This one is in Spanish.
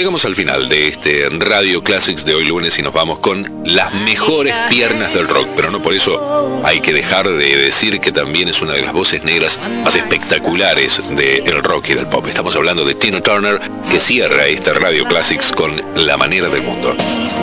Llegamos al final de este Radio Classics de hoy lunes y nos vamos con las mejores piernas del rock, pero no por eso hay que dejar de decir que también es una de las voces negras más espectaculares del rock y del pop. Estamos hablando de Tina Turner, que cierra este Radio Classics con La manera del mundo.